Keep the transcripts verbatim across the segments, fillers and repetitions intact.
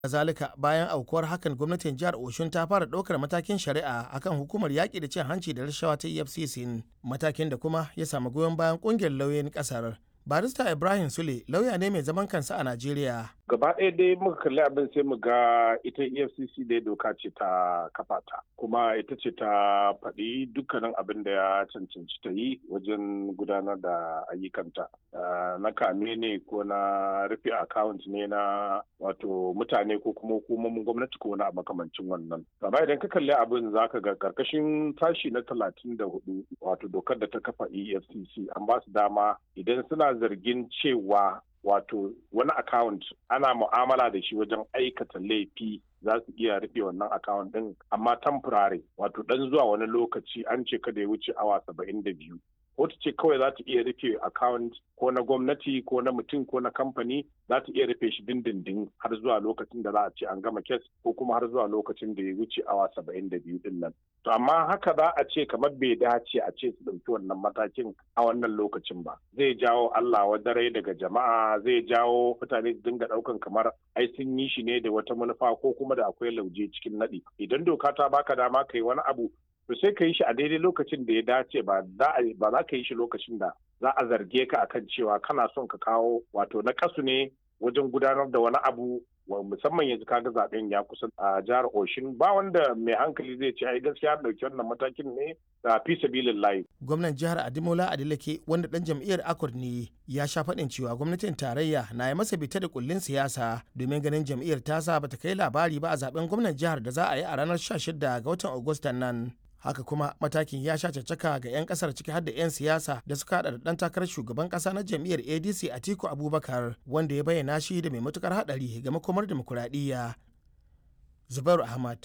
Kazalika bayan aukuwar hakan gwamnatin jihar Oshun ta fara ɗaukar matakin shari'a akan hukumar yaƙi da cin hanci da rashawa ta E F C C, matakin da kuma ya samu goyon bayan ƙungiyar lauyoyin ƙasar. Barista Ibrahim Sule lauya ne mai zaman kansa a Najeriya. Gaba ɗaya dai muka kalli abin sai mu ga ita E F C C dai doka ce ta kafa ta, kuma ita ce ta faɗi dukkanin abin da ya cancanci ta yi wajen gudanar da ayyukanta. Na kame ne ko na rufe account ne na wato mutane ko kuma hukumomin gwamnati ko na makamancin wannan. Amma idan ka kalli abin za ka ga karkashin tashi na talatin da hudu wato dokar da ta kafa E F C C an ba su dama idan suna zargin cewa wato wani account ana mu'amala da shi wajen aikata laifi za su iya rufe wannan account din amma temporary wato dan zuwa wani lokaci an ce kada ya wuce awa saba'in da biyu. Kotu ce kawai za ta iya rufe account ko na gwamnati ko na mutum ko na kamfani za ta iya rufe shi dindindin har zuwa lokacin da za a ce an gama kes ko kuma har zuwa lokacin da ya wuce awa saba'in da biyu din nan. To amma haka za a ce kamar bai dace a ce su ɗauki wannan matakin a wannan lokacin ba. Zai jawo Allah wadarai daga jama'a, zai jawo mutane su dinga ɗaukan kamar ai sun yi shi ne da wata manufa ko kuma da akwai lauje cikin naɗi. Idan doka ta baka dama ka yi wani abu to sai ka yi shi a daidai lokacin da ya dace ba za ka yi shi lokacin da za a zarge ka akan cewa kana son ka kawo wato na kasu ne wajen gudanar da wani abu musamman yanzu kaga zaben ya kusa a jihar Oshun ba wanda mai hankali zai ce ai gaskiya dauki wannan matakin ne da fi sabilillahi. Gwamnan jihar Adimola Adeleke wanda dan jam'iyyar Akur ne ya sha faɗin cewa gwamnatin tarayya na yi masa bita da kullin siyasa domin ganin jam'iyyar tasa bata kai labari ba a zaben gwamnan jihar da za a yi a ranar sha shida ga watan Agustan nan. Haka kuma matakin ya sha caccaka ga 'yan kasar ciki har da 'yan siyasa da suka hada da dan takarar shugaban kasa na jam'iyyar A D C Atiku Abubakar wanda ya bayyana shi da mai matukar hadari ga makomar demokuraɗiyya. Zubairu Ahmad,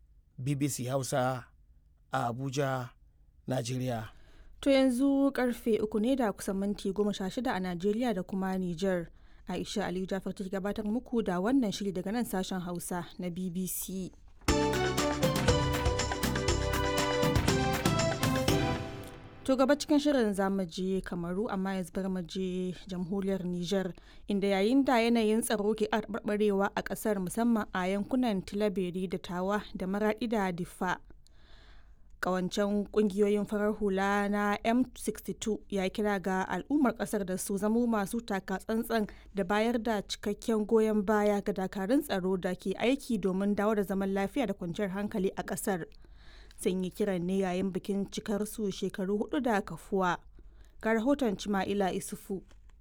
B B C Hausa a Abuja, Najeriya. To yanzu karfe uku ne da kusan minti goma sha shida a Najeriya da kuma Nijar. Aisha Aliyu Jafar ta gabatar muku da wannan shiri daga nan sashen Hausa na B B C. To gaba cikin shirin zamu je Kamaru amma yanzu bar mu je jamhuriyar Nijar inda yayin da yanayin tsaro ke barbarewa a kasar musamman a yankunan Tilaberi da Tawa da Maradi da Diffa. Kawancen kungiyoyin farar hula na M sixty-two ya kira ga al'ummar kasar da su zamo masu taka tsantsan da bayar da cikakken goyon baya ga dakarun tsaro da ke aiki domin dawo da zaman lafiya da kwanciyar hankali a kasar. Sun yi kiran ne yayin bikin cikar su shekaru hudu da kafuwa. Ga rahoton Cima'ila Isufu.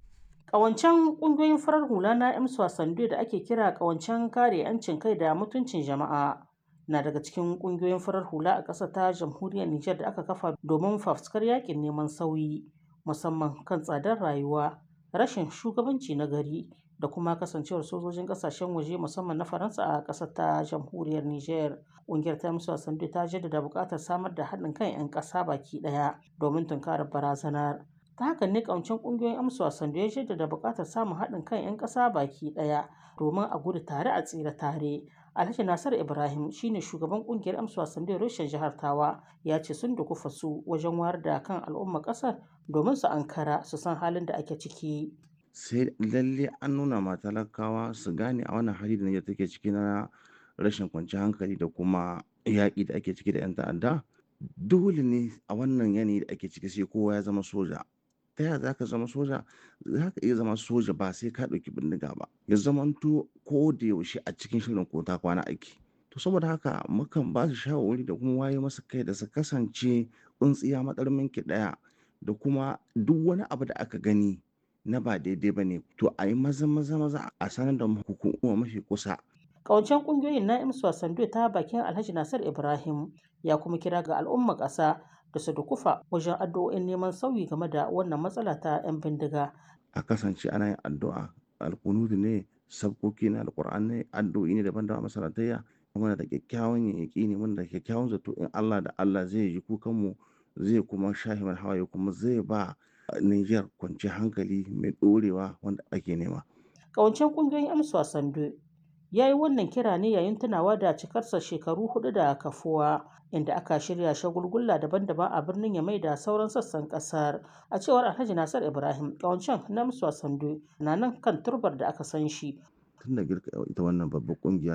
Ƙawancen ƙungiyoyin farar hula na M Swasandu da ake kira ƙawancen kare 'yancin kai da mutuncin jama'a na daga cikin ƙungiyoyin farar hula a ƙasar ta jamhuriyar Nijar da aka kafa domin fafuskar yakin neman sauyi musamman kan tsadar rayuwa, rashin shugabanci na gari da kuma kasancewar sojojin kasashen waje musamman na Faransa a ƙasar ta jamhuriyar Nijar. Ƙungiyar ta musu Sandu ta jaddada buƙatar samar da haɗin kan 'yan ƙasa baki ɗaya domin tunkarar barazanar. Ta haka ne ƙawancen ƙungiyoyin amsa Sandu ya jaddada buƙatar samun haɗin kan 'yan ƙasa baki ɗaya domin a gudu tare a tsira tare. Alhaji Nasir Ibrahim shine shugaban ƙungiyar amsa Sandu reshen jihar Tawa ya ce sun dukufa su wajen wayar da kan al'ummar ƙasar domin su ankara su san halin da ake ciki. Sai lalle an nuna ma talakawa su gane a wannan hali da Nijar take ciki na rashin kwanciyar hankali da kuma yaƙi da ake ciki da 'yan ta'adda. Dole ne a wannan yanayi da ake ciki sai kowa ya zama soja. Ta yaya za ka zama soja? Za ka iya zama soja ba sai ka ɗauki bindiga ba. Ya zamanto ko da yaushe a cikin shirin ko ta kwana aiki. To saboda haka mukan ba su shawarwari da kuma waye masa kai da su kasance tsuntsiya matsarmin ki ɗaya da kuma duk wani abu da aka gani na ba daidai ba ne to a yi maza maza maza a sanar da hukuma mafi kusa. Ƙawancen ƙungiyoyin na imsu Sandu ta bakin Alhaji Nasir Ibrahim ya kuma kira ga al'ummar ƙasa da su dukufa wajen addu'o'in neman sauyi game da wannan matsala ta 'yan bindiga. A kasance ana yin addu'a alkunudu ne sabkoki na alƙur'an ne addu'o'i ne daban-daban masalatayya muna da kyakkyawan yaƙi ne muna da kyakkyawan zato in Allah da Allah zai ji kukanmu zai kuma shahi mana hawaye kuma zai ba Niger kwanciyar hankali mai ɗorewa wanda ake nema. Ƙawancen ƙungiyoyin amsa Sandu ya yi wannan kira ne yayin tunawa da cikarsa shekaru hudu da kafuwa inda aka shirya shagulgulla daban-daban a birnin Yamai da sauran sassan kasar. A cewar Alhaji Nasir Ibrahim, ƙawancen na amsa Sandu na nan kan turbar da aka san shi. tun da girka ita wannan babbar ƙungiya